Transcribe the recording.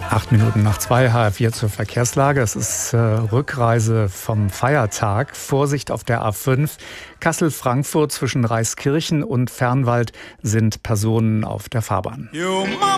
8 Minuten nach 2, HR4 zur Verkehrslage. Es ist Rückreise vom Feiertag. Vorsicht auf der A5. Kassel-Frankfurt zwischen Reiskirchen und Fernwald sind Personen auf der Fahrbahn.